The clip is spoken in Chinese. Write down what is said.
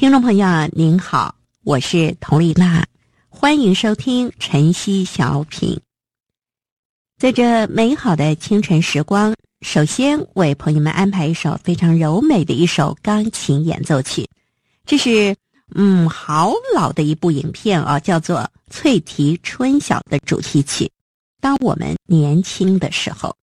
听众朋友您好，我是佟丽娜，欢迎收听晨曦小品。在这美好的清晨时光，首先为朋友们安排一首非常柔美的一首钢琴演奏曲，这是好老的一部影片啊，叫做《翠堤春晓》的主题曲。当我们年轻的时候，